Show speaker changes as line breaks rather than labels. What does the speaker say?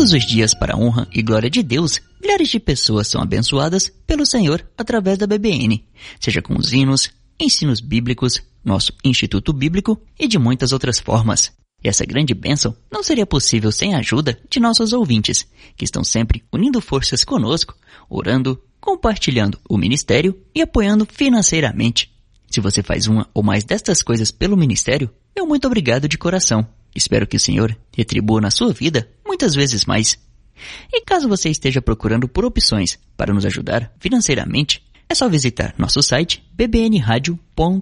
Todos os dias, para a honra e glória de Deus, milhares de pessoas são abençoadas pelo Senhor através da BBN, seja com os hinos, ensinos bíblicos, nosso Instituto Bíblico e de muitas outras formas. E essa grande bênção não seria possível sem a ajuda de nossos ouvintes, que estão sempre unindo forças conosco, orando, compartilhando o ministério e apoiando financeiramente. Se você faz uma ou mais destas coisas pelo ministério, meu muito obrigado de coração. Espero que o Senhor retribua na sua vida muitas vezes mais. E caso você esteja procurando por opções para nos ajudar financeiramente, é só visitar nosso site bbnradio.com.br